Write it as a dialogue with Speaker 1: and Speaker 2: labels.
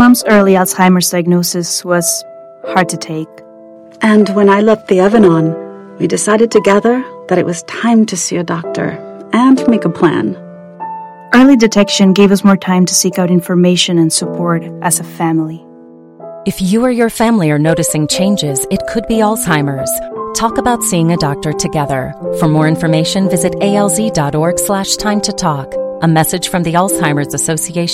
Speaker 1: Mom's early Alzheimer's diagnosis was hard to take.
Speaker 2: And when I left the Evan-On, we decided together that it was time to see a doctor and make a plan.
Speaker 1: Early detection gave us more time to seek out information and support as a family.
Speaker 3: If you or your family are noticing changes, it could be Alzheimer's. Talk about seeing a doctor together. For more information, visit alz.org/time to talk. A message from the Alzheimer's Association.